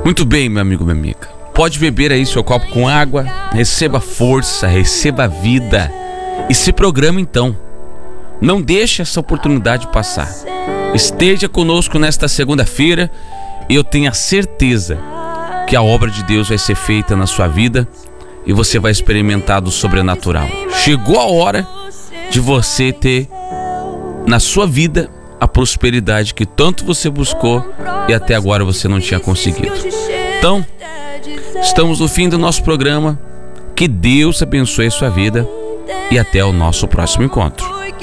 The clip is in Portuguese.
Muito bem, meu amigo, minha amiga. Pode beber aí seu copo com água, receba força, receba vida e se programa então. Não deixe essa oportunidade passar. Esteja conosco nesta segunda-feira e eu tenho a certeza que a obra de Deus vai ser feita na sua vida e você vai experimentar do sobrenatural. Chegou a hora de você ter na sua vida a prosperidade que tanto você buscou e até agora você não tinha conseguido. Então, estamos no fim do nosso programa. Que Deus abençoe a sua vida e até o nosso próximo encontro.